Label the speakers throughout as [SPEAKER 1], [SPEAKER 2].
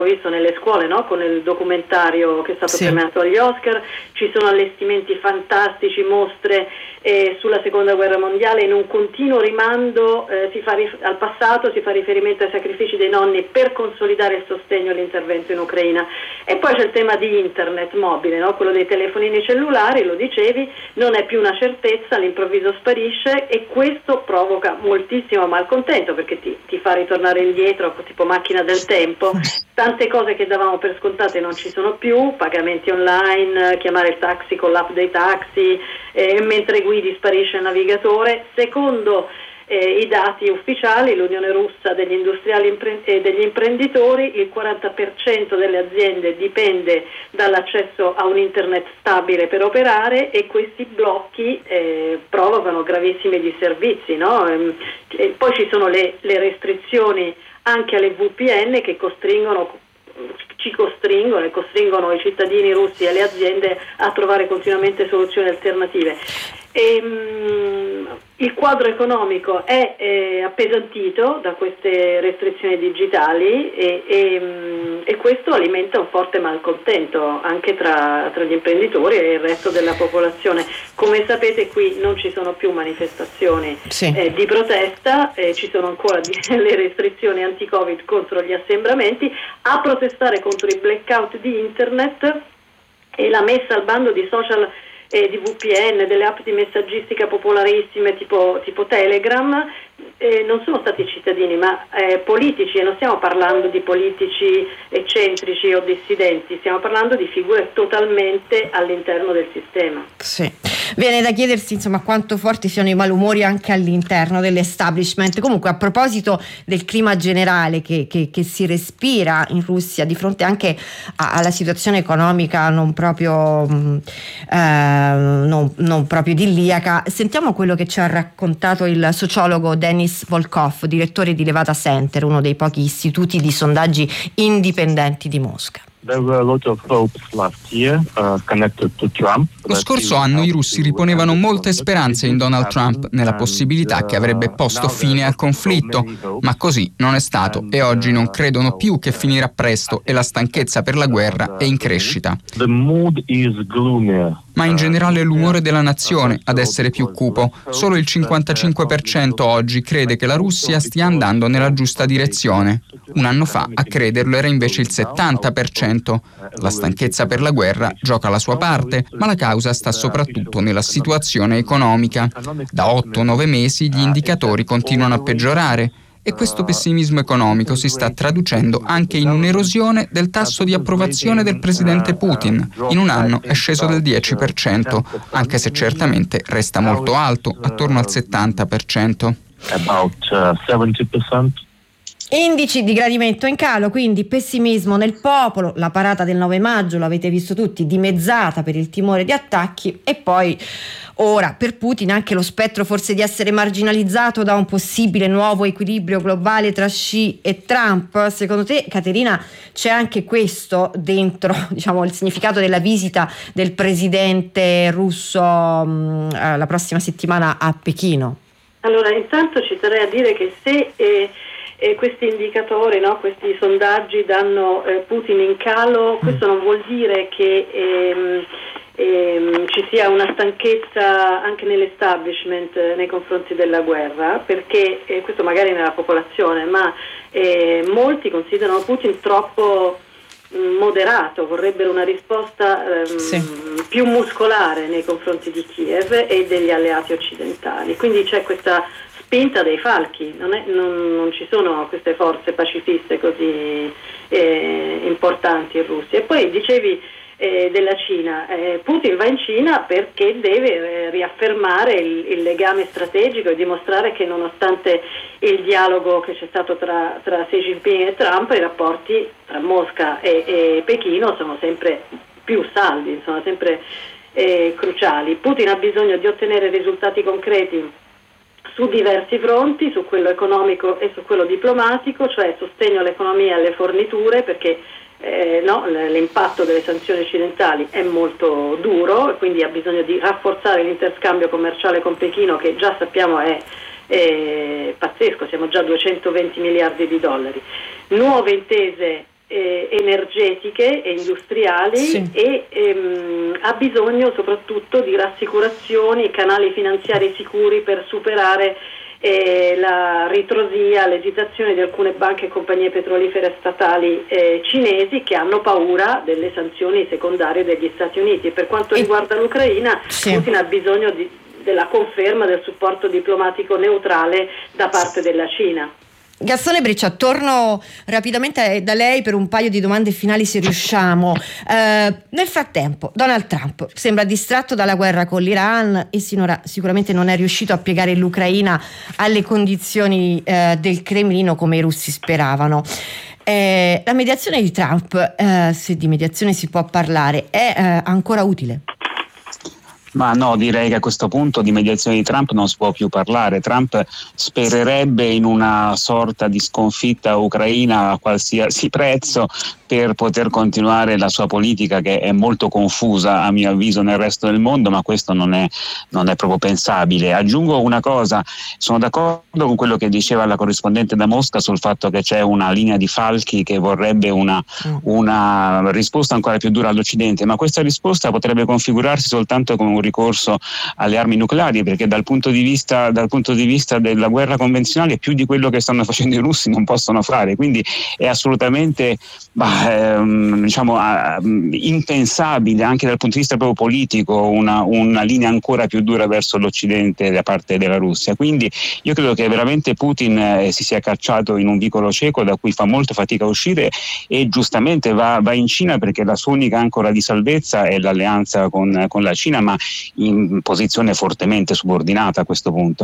[SPEAKER 1] visto nelle scuole, no? Con il documentario che è stato premiato agli Oscar, ci sono allestimenti fantastici, mostre sulla seconda guerra mondiale, in un continuo rimando al passato, si fa riferimento ai sacrifici dei nonni per consolidare il sostegno all'intervento in Ucraina. E poi c'è il tema di internet mobile, no? Quello dei telefonini cellulari, lo dicevi, non è più una certezza, all'improvviso sparisce, e questo provoca moltissimo malcontento, perché ti fa ritornare indietro, tipo macchina del tempo. Tante cose che davamo per scontate non ci sono più, pagamenti online, chiamare il taxi con l'app dei taxi, mentre guidi sparisce il navigatore. Secondo i dati ufficiali, l'Unione Russa degli industriali e degli imprenditori, il 40% delle aziende dipende dall'accesso a un internet stabile per operare, e questi blocchi provocano gravissimi disservizi, no? E poi ci sono le restrizioni anche alle VPN che ci costringono i cittadini russi e le aziende a trovare continuamente soluzioni alternative. Il quadro economico è appesantito da queste restrizioni digitali e questo alimenta un forte malcontento anche tra gli imprenditori e il resto della popolazione. Come sapete, qui non ci sono più manifestazioni di protesta, ci sono ancora le restrizioni anti-Covid contro gli assembramenti. A protestare contro i blackout di internet e la messa al bando di social di VPN, delle app di messaggistica popolarissime tipo Telegram, non sono stati cittadini ma politici, e non stiamo parlando di politici eccentrici o dissidenti, stiamo parlando di figure totalmente all'interno del sistema.
[SPEAKER 2] Sì. Viene da chiedersi insomma quanto forti siano i malumori anche all'interno dell'establishment. Comunque, a proposito del clima generale che si respira in Russia di fronte anche alla situazione economica non proprio idilliaca, sentiamo quello che ci ha raccontato il sociologo Denis Volkov, direttore di Levada Center, uno dei pochi istituti di sondaggi indipendenti di Mosca.
[SPEAKER 3] Lo scorso anno i russi riponevano molte speranze in Donald Trump, nella possibilità che avrebbe posto fine al conflitto, ma così non è stato, e oggi non credono più che finirà presto, e la stanchezza per la guerra è in crescita. Ma in generale è l'umore della nazione ad essere più cupo. Solo il 55% oggi crede che la Russia stia andando nella giusta direzione. Un anno fa a crederlo era invece il 70%. La stanchezza per la guerra gioca la sua parte, ma la causa sta soprattutto nella situazione economica. Da 8-9 mesi gli indicatori continuano a peggiorare. E questo pessimismo economico si sta traducendo anche in un'erosione del tasso di approvazione del presidente Putin. In un anno è sceso del 10%, anche se certamente resta molto alto, attorno al 70%.
[SPEAKER 2] Indici di gradimento in calo, quindi pessimismo nel popolo, la parata del 9 maggio, l'avete visto tutti, dimezzata per il timore di attacchi, e poi ora per Putin anche lo spettro forse di essere marginalizzato da un possibile nuovo equilibrio globale tra Xi e Trump. Secondo te, Caterina, c'è anche questo dentro, diciamo, il significato della visita del presidente russo la prossima settimana a Pechino?
[SPEAKER 1] Allora, intanto ci terrei a dire che se questi indicatori, no, questi sondaggi danno Putin in calo, questo non vuol dire che ci sia una stanchezza anche nell'establishment nei confronti della guerra, perché questo magari nella popolazione, ma molti considerano Putin troppo moderato, vorrebbero una risposta più muscolare nei confronti di Kiev e degli alleati occidentali. Quindi c'è questa spinta dei falchi, non ci sono queste forze pacifiste così importanti in Russia. E poi dicevi della Cina, Putin va in Cina perché deve riaffermare il legame strategico e dimostrare che nonostante il dialogo che c'è stato tra Xi Jinping e Trump, i rapporti tra Mosca e Pechino sono sempre più saldi, sono sempre cruciali. Putin ha bisogno di ottenere risultati concreti su diversi fronti, su quello economico e su quello diplomatico, cioè sostegno all'economia e alle forniture, perché l'impatto delle sanzioni occidentali è molto duro e quindi ha bisogno di rafforzare l'interscambio commerciale con Pechino, che già sappiamo è pazzesco, siamo già a 220 miliardi di dollari. Nuove intese energetiche e industriali, sì. E ha bisogno soprattutto di rassicurazioni, canali finanziari sicuri per superare la ritrosia, l'esitazione di alcune banche e compagnie petrolifere statali cinesi, che hanno paura delle sanzioni secondarie degli Stati Uniti. E per quanto riguarda l'Ucraina, sì. Putin ha bisogno della conferma del supporto diplomatico neutrale da parte della Cina.
[SPEAKER 2] Gastone Breccia, torno rapidamente da lei per un paio di domande finali, se riusciamo. Nel frattempo Donald Trump sembra distratto dalla guerra con l'Iran e sinora sicuramente non è riuscito a piegare l'Ucraina alle condizioni del Cremlino come i russi speravano. La mediazione di Trump, se di mediazione si può parlare, è ancora utile?
[SPEAKER 4] Ma no, direi che a questo punto di mediazione di Trump non si può più parlare. Trump spererebbe in una sorta di sconfitta ucraina a qualsiasi prezzo per poter continuare la sua politica, che è molto confusa a mio avviso nel resto del mondo, ma questo non è proprio pensabile. Aggiungo una cosa: sono d'accordo con quello che diceva la corrispondente da Mosca sul fatto che c'è una linea di falchi che vorrebbe una risposta ancora più dura all'Occidente, ma questa risposta potrebbe configurarsi soltanto come un ricorso alle armi nucleari, perché dal punto di vista della guerra convenzionale più di quello che stanno facendo i russi non possono fare, quindi è assolutamente impensabile anche dal punto di vista proprio politico una linea ancora più dura verso l'Occidente da parte della Russia. Quindi io credo che veramente Putin si sia cacciato in un vicolo cieco da cui fa molta fatica a uscire, e giustamente va in Cina perché la sua unica ancora di salvezza è l'alleanza con la Cina, ma in posizione fortemente subordinata a questo punto.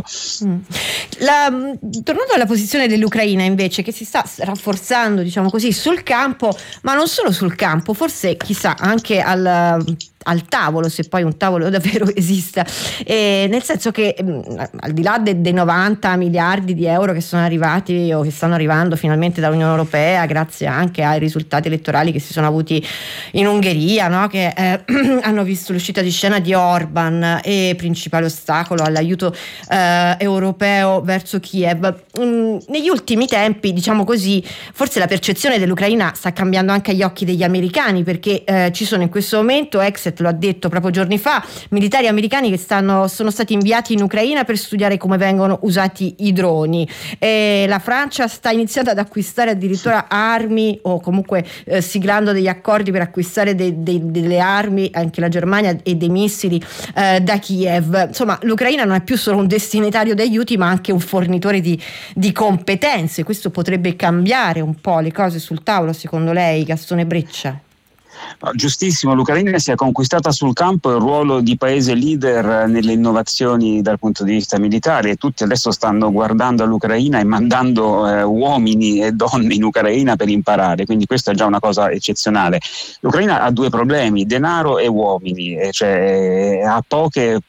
[SPEAKER 2] Tornando alla posizione dell'Ucraina invece, che si sta rafforzando, diciamo così, sul campo, ma non solo sul campo, forse chissà anche al tavolo, se poi un tavolo davvero esista, nel senso che al di là dei 90 miliardi di euro che sono arrivati o che stanno arrivando finalmente dall'Unione Europea, grazie anche ai risultati elettorali che si sono avuti in Ungheria, no? Che hanno visto l'uscita di scena di Orban e principale ostacolo all'aiuto europeo verso Kiev. Negli ultimi tempi, diciamo così, forse la percezione dell'Ucraina sta cambiando anche agli occhi degli americani, perché ci sono in questo momento lo ha detto proprio giorni fa, militari americani che sono stati inviati in Ucraina per studiare come vengono usati i droni. La Francia sta iniziando ad acquistare addirittura armi, o comunque siglando degli accordi per acquistare delle armi, anche la Germania, e dei missili da Kiev. Insomma, l'Ucraina non è più solo un destinatario di aiuti, ma anche un fornitore di competenze. Questo potrebbe cambiare un po' le cose sul tavolo, secondo lei, Gastone Breccia?
[SPEAKER 4] Giustissimo, l'Ucraina si è conquistata sul campo il ruolo di paese leader nelle innovazioni dal punto di vista militare, e tutti adesso stanno guardando all'Ucraina e mandando uomini e donne in Ucraina per imparare, quindi questa è già una cosa eccezionale. L'Ucraina ha due problemi: denaro e uomini, cioè ha poche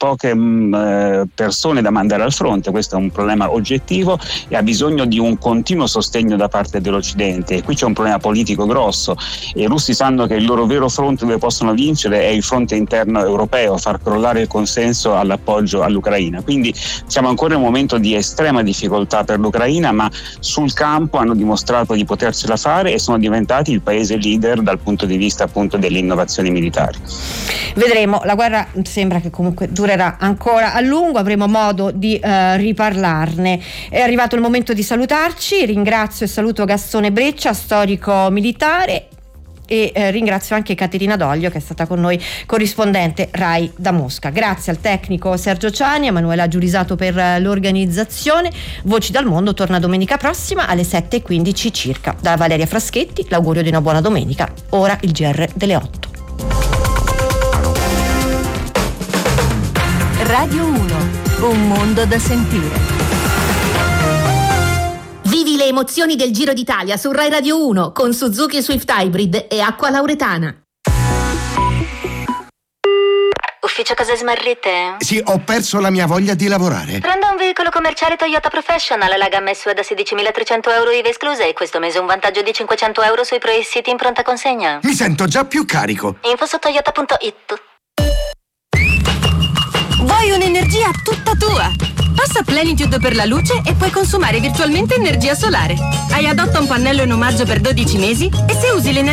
[SPEAKER 4] persone da mandare al fronte, questo è un problema oggettivo, e ha bisogno di un continuo sostegno da parte dell'Occidente, e qui c'è un problema politico grosso, e i russi sanno che il loro vero fronte dove possono vincere è il fronte interno europeo, far crollare il consenso all'appoggio all'Ucraina. Quindi siamo ancora in un momento di estrema difficoltà per l'Ucraina, ma sul campo hanno dimostrato di potersela fare e sono diventati il paese leader dal punto di vista appunto delle innovazioni militari.
[SPEAKER 2] Vedremo, la guerra sembra che comunque durerà ancora a lungo, avremo modo di riparlarne. È arrivato il momento di salutarci, ringrazio e saluto Gastone Breccia, storico militare, e ringrazio anche Caterina Doglio, che è stata con noi, corrispondente Rai da Mosca. Grazie al tecnico Sergio Ciani, a Manuela Giurisato per l'organizzazione. Voci dal Mondo torna domenica prossima alle 7:15 circa. Da Valeria Fraschetti l'augurio di una buona domenica. Ora il GR delle 8.
[SPEAKER 5] Radio 1, un mondo da sentire. Vivi le emozioni del Giro d'Italia su Rai Radio 1 con Suzuki Swift Hybrid e Acqua Lauretana.
[SPEAKER 6] Ufficio cose smarrite?
[SPEAKER 7] Sì, ho perso la mia voglia di lavorare.
[SPEAKER 6] Prendo un veicolo commerciale Toyota Professional, la gamma SUV da 16.300 euro IVA esclusa, e questo mese un vantaggio di 500 euro sui Pro-City in pronta consegna.
[SPEAKER 7] Mi sento già più carico.
[SPEAKER 6] Info su toyota.it.
[SPEAKER 5] Vuoi un'energia tutta tua?
[SPEAKER 8] Passa Plenitude per la luce e puoi consumare virtualmente energia solare. Hai Adotta un pannello in omaggio per 12 mesi e se usi l'energia